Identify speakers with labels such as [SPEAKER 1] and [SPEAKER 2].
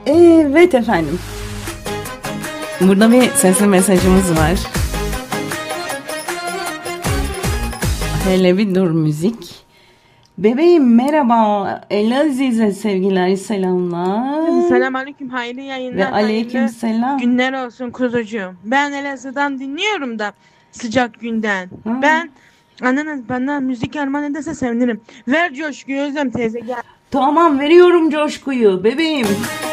[SPEAKER 1] Evet efendim. Burada bir sesli mesajımız var. Hele bir dur müzik. Bebeğim merhaba. Elazize sevgiler, selamlar.
[SPEAKER 2] Selamünaleyküm, hayırlı yayınlar,
[SPEAKER 1] Ve aleyküm selam.
[SPEAKER 2] günler olsun kuzucuğum. Ben Elazığ'dan dinliyorum da sıcak günden.
[SPEAKER 1] Ha.
[SPEAKER 2] Ben anneniz bana müzik armağan ederse sevinirim. Ver coşkuyu Özlem teyze, gel.
[SPEAKER 1] Tamam, veriyorum coşkuyu bebeğim.